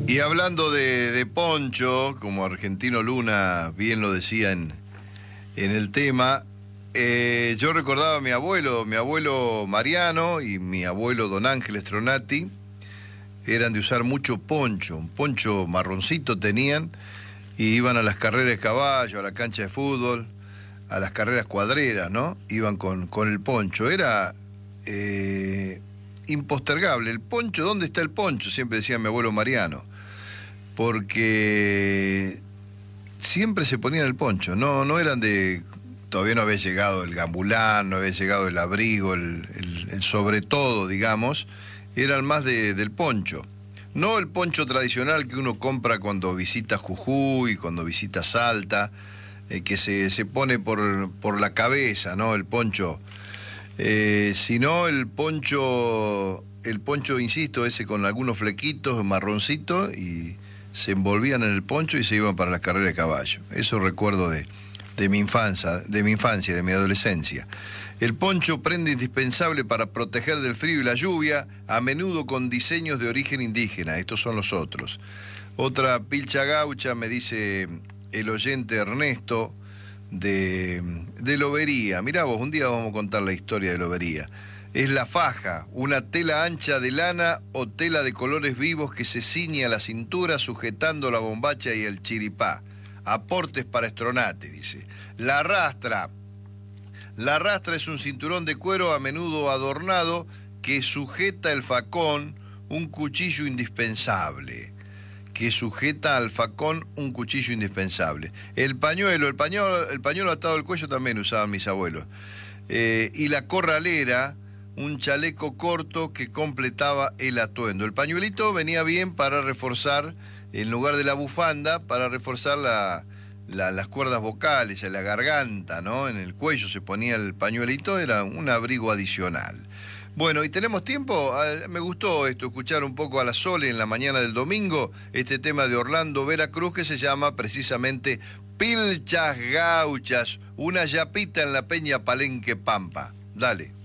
Y hablando de poncho, como Argentino Luna bien lo decía en el tema, yo recordaba a mi abuelo Mariano y mi abuelo Don Ángel Stronati, eran de usar mucho poncho, un poncho marroncito tenían, y iban a las carreras de caballo, a la cancha de fútbol, a las carreras cuadreras, ¿no? Iban con el poncho, era impostergable. El poncho, ¿dónde está el poncho? Siempre decía mi abuelo Mariano, porque siempre se ponían el poncho, no eran de... Todavía no había llegado el gambulán, no había llegado el abrigo, el sobre todo, digamos, eran más del poncho. No el poncho tradicional que uno compra cuando visita Jujuy, cuando visita Salta, que se pone por la cabeza, ¿no? El poncho. Sino el poncho, insisto, ese con algunos flequitos, marroncito, y se envolvían en el poncho y se iban para las carreras de caballo. Eso recuerdo de mi infancia, de mi adolescencia. El poncho, prenda indispensable para proteger del frío y la lluvia, a menudo con diseños de origen indígena. Estos son los otros. Otra pilcha gaucha, me dice el oyente Ernesto, de lobería. Mirá vos, un día vamos a contar la historia de lobería. Es la faja, una tela ancha de lana o tela de colores vivos que se ciñe a la cintura sujetando la bombacha y el chiripá. Aportes para Stronati, dice. La rastra es un cinturón de cuero a menudo adornado que sujeta el facón, un cuchillo indispensable. El pañuelo atado al cuello también usaban mis abuelos. Y la corralera, un chaleco corto que completaba el atuendo. El pañuelito venía bien para reforzar, en lugar de la bufanda, para reforzar las cuerdas vocales, la garganta, ¿no? En el cuello se ponía el pañuelito, era un abrigo adicional. Bueno, ¿y tenemos tiempo? Me gustó esto, escuchar un poco a la Sole en la mañana del domingo, este tema de Orlando Veracruz que se llama precisamente Pilchas Gauchas, una yapita en la Peña Palenque Pampa. Dale.